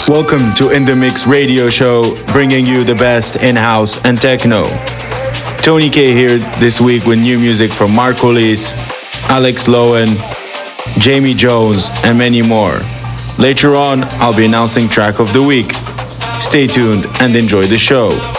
Welcome to In The Mix radio show, bringing you the best in house and techno. Tony K here this week with new music from Marcolis, Alex Lowen, Jamie Jones, and many more. Later on, I'll be announcing track of the week. Stay tuned and enjoy the show.